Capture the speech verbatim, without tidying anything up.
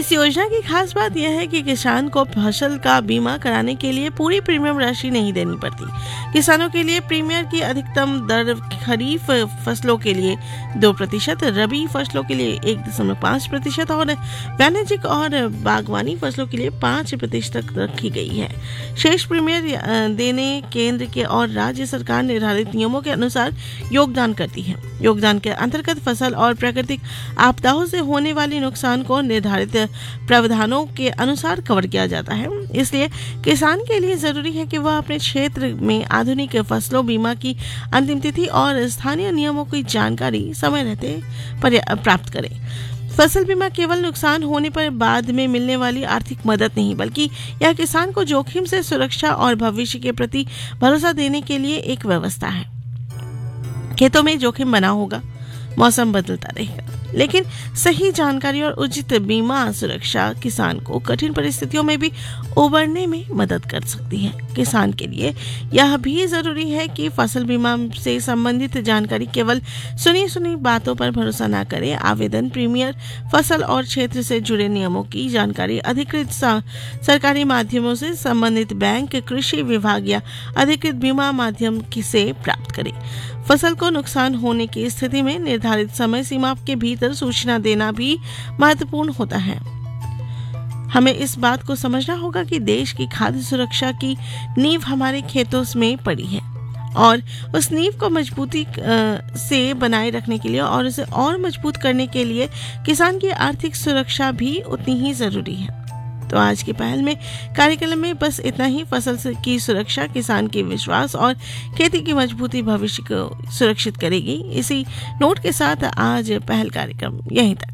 इस योजना की खास बात यह है कि किसान को फसल का बीमा कराने के लिए पूरी प्रीमियम राशि नहीं देनी पड़ती। किसानों के लिए प्रीमियम की अधिकतम दर खरीफ फसलों के लिए दो प्रतिशत, रबी फसलों के लिए एक दशमलव पाँच प्रतिशत और वाणिज्यिक और बागवानी फसलों के लिए पाँच प्रतिशत तक रखी गई है। शेष प्रीमियम देने केंद्र के और राज्य सरकार निर्धारित नियमों के अनुसार योगदान करती है। योगदान के अंतर्गत फसल और प्राकृतिक आपदाओं से होने वाले नुकसान को निर्धारित प्रावधानों के अनुसार कवर किया जाता है। इसलिए किसान के लिए जरूरी है कि वह अपने क्षेत्र में आधुनिक फसलों बीमा की अंतिम तिथि और स्थानीय नियमों की जानकारी समय रहते प्राप्त करे। फसल बीमा केवल नुकसान होने पर बाद में मिलने वाली आर्थिक मदद नहीं, बल्कि यह किसान को जोखिम से सुरक्षा और भविष्य के प्रति भरोसा देने के लिए एक व्यवस्था है। खेतों में जोखिम बना होगा, मौसम बदलता रहेगा, लेकिन सही जानकारी और उचित बीमा सुरक्षा किसान को कठिन परिस्थितियों में भी उबरने में मदद कर सकती है। किसान के लिए यह भी जरूरी है कि फसल बीमा से संबंधित जानकारी केवल सुनी सुनी बातों पर भरोसा न करे। आवेदन, प्रीमियर, फसल और क्षेत्र से जुड़े नियमों की जानकारी अधिकृत सरकारी माध्यमों से संबंधित बैंक, कृषि विभाग या अधिकृत बीमा माध्यम से प्राप्त करें। फसल को नुकसान होने की स्थिति में निर्धारित समय सीमा के भीतर सूचना देना भी महत्वपूर्ण होता है। हमें इस बात को समझना होगा कि देश की खाद्य सुरक्षा की नींव हमारे खेतों में पड़ी है और उस नींव को मजबूती से बनाए रखने के लिए और उसे और मजबूत करने के लिए किसान की आर्थिक सुरक्षा भी उतनी ही जरूरी है। तो आज की पहल में कार्यक्रम में बस इतना ही। फसल की सुरक्षा किसान के विश्वास और खेती की मजबूती भविष्य को सुरक्षित करेगी। इसी नोट के साथ आज पहल कार्यक्रम यहीं तक।